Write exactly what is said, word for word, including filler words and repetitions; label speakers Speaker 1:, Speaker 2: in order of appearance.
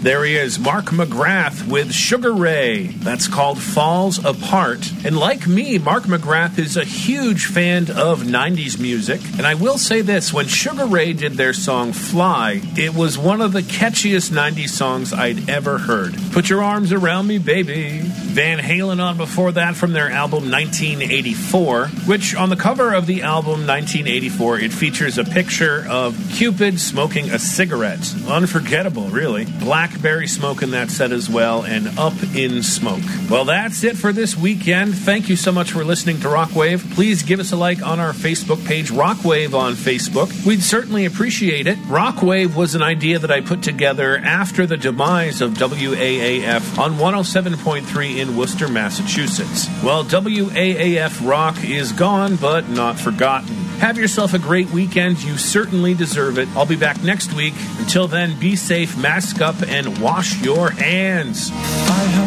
Speaker 1: There he is, Mark McGrath with Sugar Ray. That's called Falls Apart. And like me, Mark McGrath is a huge fan of nineties music. And I will say this, when Sugar Ray did their song Fly, it was one of the catchiest nineties songs I'd ever heard. Put Your Arms Around Me, Baby. Van Halen on before that from their album nineteen eighty-four, which on the cover of the album nineteen eighty-four, it features a picture of Cupid smoking a cigarette. Unforgettable, really. Blackberry smoke in that set as well, and Up in Smoke. Well, that's it for this weekend. Thank you so much for listening to Rockwave. Please give us a like on our Facebook page, Rockwave on Facebook. We'd certainly appreciate it. Rockwave was an idea that I put together after the demise of W A A F on one oh seven point three in Worcester, Massachusetts. Well, W A A F Rock is gone, but not forgotten. Have yourself a great weekend. You certainly deserve it. I'll be back next week. Until then, be safe, mask up, and wash your hands.